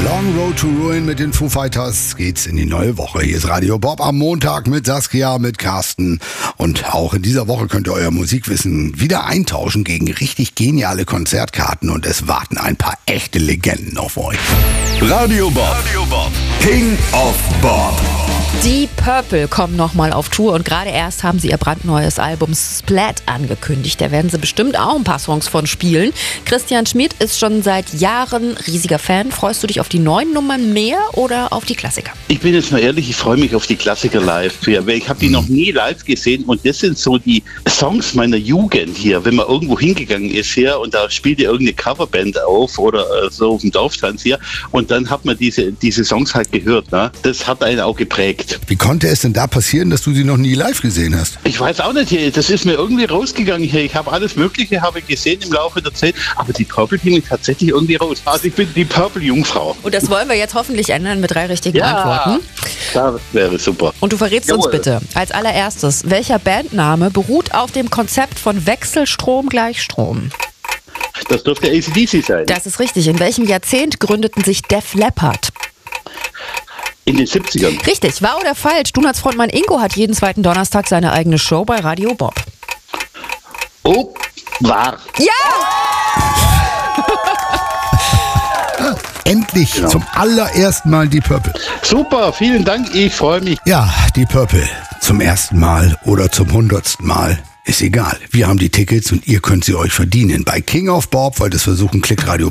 Long Road to Ruin mit den Foo Fighters geht's in die neue Woche. Hier ist Radio Bob am Montag mit Saskia, mit Carsten. Und auch in dieser Woche könnt ihr euer Musikwissen wieder eintauschen gegen richtig geniale Konzertkarten. Und es warten ein paar echte Legenden auf euch. Radio Bob, King of Bob. Die Purple kommen nochmal auf Tour und gerade erst haben sie ihr brandneues Album Splat angekündigt. Da werden sie bestimmt auch ein paar Songs von spielen. Christian Schmid ist schon seit Jahren riesiger Fan. Freust du dich auf die neuen Nummern mehr oder auf die Klassiker? Ich bin jetzt mal ehrlich, ich freue mich auf die Klassiker live. Weil ich habe die noch nie live gesehen und das sind so die Songs meiner Jugend hier. Wenn man irgendwo hingegangen ist hier und da spielt ja irgendeine Coverband auf oder so auf dem Dorftanz hier und dann hat man diese Songs halt gehört. Ne? Das hat einen auch geprägt. Wie konnte es denn da passieren, dass du sie noch nie live gesehen hast? Ich weiß auch nicht, das ist mir irgendwie rausgegangen hier. Ich habe alles Mögliche gesehen im Laufe der Zeit, aber die Purple ging mir tatsächlich irgendwie raus. Also ich bin die Purple-Jungfrau. Und das wollen wir jetzt hoffentlich ändern mit 3 richtigen Antworten. Das wäre super. Und du verrätst uns bitte als allererstes, welcher Bandname beruht auf dem Konzept von Wechselstrom gleich Strom? Das dürfte AC/DC sein. Das ist richtig. In welchem Jahrzehnt gründeten sich Def Leppard? In den 70ern. Richtig, wahr oder falsch? Donuts-Frontmann Ingo hat jeden zweiten Donnerstag seine eigene Show bei Radio Bob. Oh, wahr. Ja! Endlich zum allerersten Mal die Purple. Super, vielen Dank, ich freue mich. Ja, die Purple. Zum ersten Mal oder zum 100. Mal. Ist egal. Wir haben die Tickets und ihr könnt sie euch verdienen. Bei King of Bob, weil das versuchen, Klick Radio